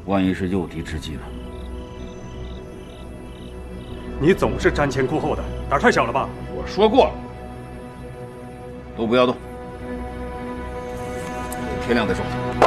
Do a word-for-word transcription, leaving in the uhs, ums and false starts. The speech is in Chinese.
万一是诱敌之计呢？ 你总是瞻前顾后的，胆太小了吧？ 我说过了，都不要动，天亮再说。